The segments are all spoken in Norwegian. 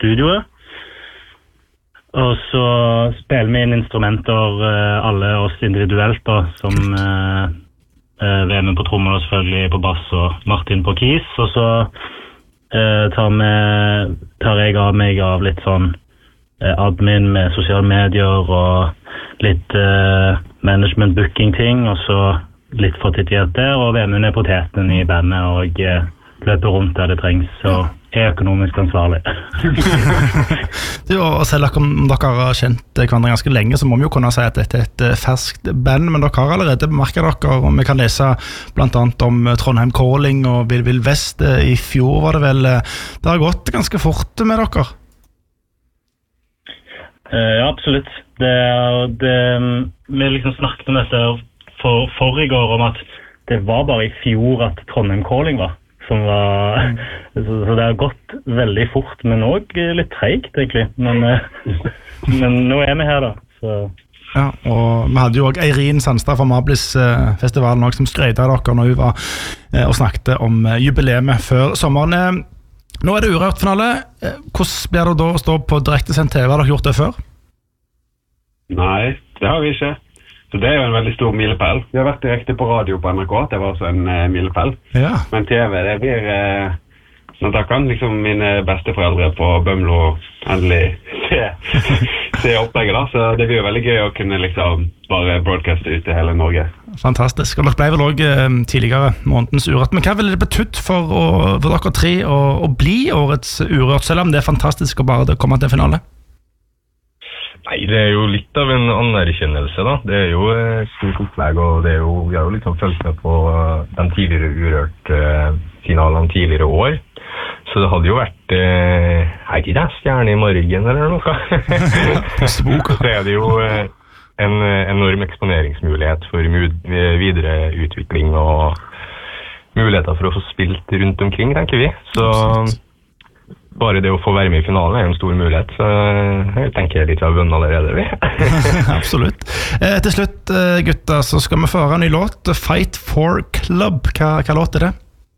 studioet. Og så spiller vi inn instrumenter, alle oss individuelt da, som Vemund på trommer og selvfølgelig på bass og Martin på keys. Og så tar jeg av meg av litt sånn admin med sosiale medier og litt management booking ting, og så litt fortittighet der, og Vemund poteten i bandet og løper rundt der det trengs, så økonomisk ansvarlig. Og selv om dere har kjent hverandre ganske lenge, så må vi jo kunne si at dette et ferskt band, men dere har allerede bemerket dere, og vi kan lese blant annet om Trondheim Calling og Vill Vest i fjor, var det vel. Det har gått ganske fort med dere. Ja, absolutt. Vi liksom snakket om dette for i går, om at det var bare i fjor at Trondheim Calling var. Så det har gått veldig fort, men også litt tregt egentlig. Men nå vi her da. Så. Ja, og vi hadde jo også Eirin Sandstad fra Mablis-festivalen også, som skrøyte av dere når hun var og snakket om jubileet før sommeren. Nå det Urørt-finale. Hvordan blir det da å stå på direktesendt TV? Har dere gjort det før? Nei, det har vi ikke. Så det jo en veldig stor milepæl. Vi har vært direkte på radio på NRK, det var også en milepæl. Ja. Men TV, det blir... Sånn at da kan liksom mine besteforeldre på Bømlo endelig se opplegget da. Så det blir jo veldig gøy å kunne liksom bare broadcaste ut til hele Norge. Fantastisk. Og dere ble vel også tidligere månedens Urørt. Men hva ville det betydd for dere tre å bli årets Urørt, selv om det fantastisk å bare komme til finale? Nei, det jo litt av en anerkjennelse da. Det jo stort opplegg, og vi har jo liksom følt med på den tidligere Urørt-finalen tidligere år. Så det hadde jo vært, ikke det, stjerne i morgen eller noe. Så det jo en enorm eksponeringsmulighet for videre utvikling og muligheter for å få spilt rundt omkring, tenker vi. Så bare det å få være med i finalen en stor mulighet, så jeg tenker litt av vunnet allerede, vi. Absolutt. Til slutt, gutta, så skal vi få høre en ny låt, Fight for Club. Hva låt det?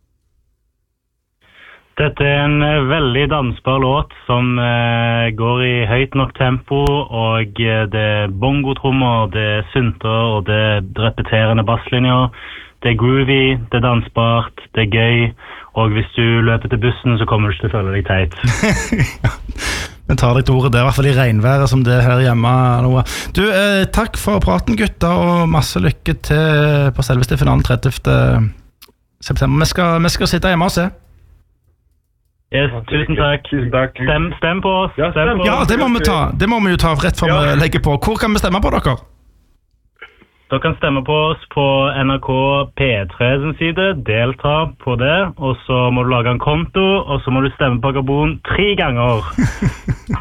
Dette en veldig dansbar låt som går i høyt nok tempo, og det bongotrommer, det synter, og det repeterende basslinjer. Det groovy, det dansbart, det gøy, og hvis du løper til bussen, så kommer du ikke til å føle deg teit. Men tar deg til ordet, det i hvert fall i regnværet som det her hjemme. Noe. Du, takk for praten, gutta, og masse lykke til på selveste finalen 30. september. Vi skal sitte hjemme og se. Yes, tusen takk. Stem på oss. Ja, det må vi jo ta rett før vi legger på. Hvor kan vi stemme på dere? Dere kan stemme på oss på NRK P3 sin side, delta på det, og så må du lage en konto, og så må du stemme på Gabon 3 ganger.